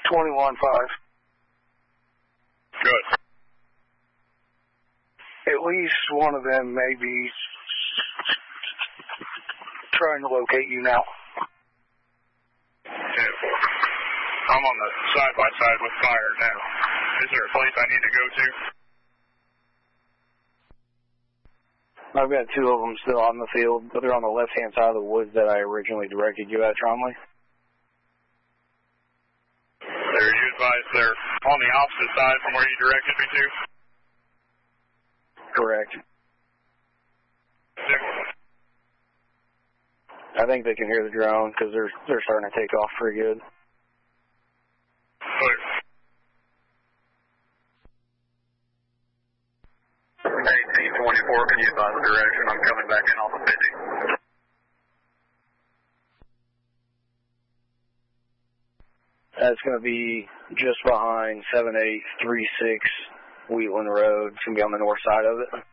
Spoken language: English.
21-5. Good. At least one of them may be trying to locate you now. Yeah. I'm on the side-by-side with fire now. Is there a place I need to go to? I've got two of them still on the field, but they're on the left-hand side of the woods that I originally directed you at, Tromley. You advised they're on the opposite side from where you directed me to? Correct. Yeah. I think they can hear the drone because they're starting to take off pretty good. Good. 1824, can you advise the direction? I'm coming back in off of 50. That's going to be just behind 7836 Wheatland Road. It's going to be on the north side of it.